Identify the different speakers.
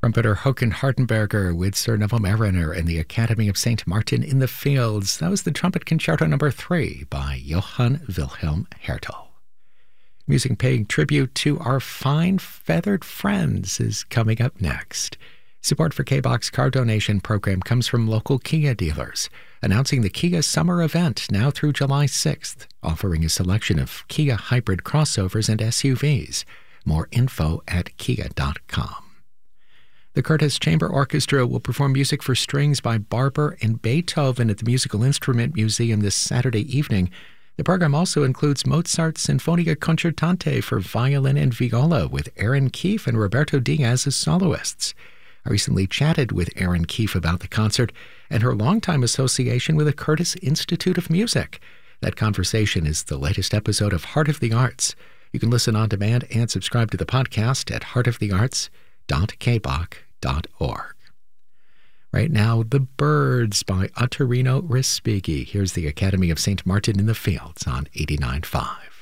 Speaker 1: Trumpeter Håkan Hardenberger with Sir Neville Mariner and the Academy of St. Martin in the Fields. That was the Trumpet Concerto No. 3 by Johann Wilhelm Hertel. Music paying tribute to our fine feathered friends is coming up next. Support for K-Box car donation program comes from local Kia dealers, announcing the Kia Summer Event now through July 6th, offering a selection of Kia hybrid crossovers and SUVs. More info at kia.com. The Curtis Chamber Orchestra will perform music for strings by Barber and Beethoven at the Musical Instrument Museum this Saturday evening. The program also includes Mozart's Sinfonia Concertante for violin and viola with Aaron Keefe and Roberto Diaz as soloists. I recently chatted with Aaron Keefe about the concert and her longtime association with the Curtis Institute of Music. That conversation is the latest episode of Heart of the Arts. You can listen on demand and subscribe to the podcast at heartofthearts.kbach.org. Right now, The Birds by Ottorino Respighi. Here's the Academy of St. Martin in the Fields on 89.5.